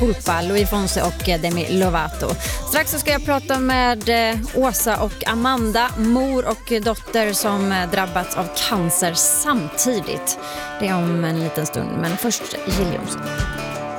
Culpa, Louis Fonse och Demi Lovato. Strax så ska jag prata med Åsa och Amanda, mor och dotter som drabbats av cancer samtidigt. Det är om en liten stund, men först Jill Johnson.